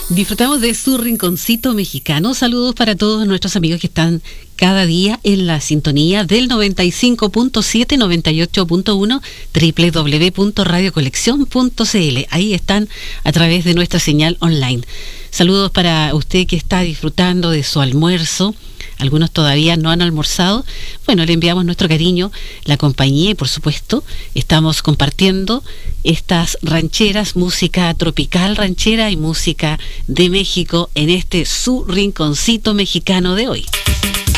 Disfrutamos de su rinconcito mexicano. Saludos para todos nuestros amigos que están cada día en la sintonía del 95.7, 98.1, www.radiocolección.cl. Ahí están a través de nuestra señal online. Saludos para usted que está disfrutando de su almuerzo. Algunos todavía no han almorzado. Bueno, le enviamos nuestro cariño, la compañía y por supuesto estamos compartiendo estas rancheras, música tropical ranchera y música de México en este su rinconcito mexicano de hoy.